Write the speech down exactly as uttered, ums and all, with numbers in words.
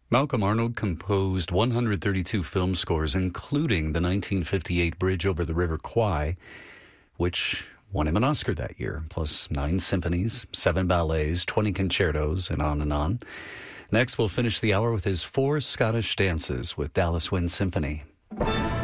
Malcolm Arnold composed one hundred thirty-two film scores, including the nineteen fifty-eight Bridge over the River Kwai, which won him an Oscar that year, plus nine symphonies, seven ballets, twenty concertos, and on and on. Next, we'll finish the hour with his four Scottish dances with Dallas Wind Symphony.